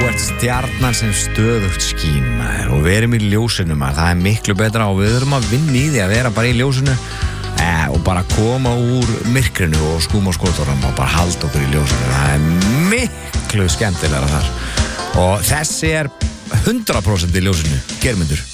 ert stjarnan sem stöðugt skín maður, og við erum í ljósinu maður, það miklu betra og við erum að vinna í því að vera bara í ljósinu og bara koma úr myrkrinu og skúma skotorum og bara halda okkur í ljósinu. Það miklu skemmtilegra þar og þessi 100% í ljósinu, Geirmundur.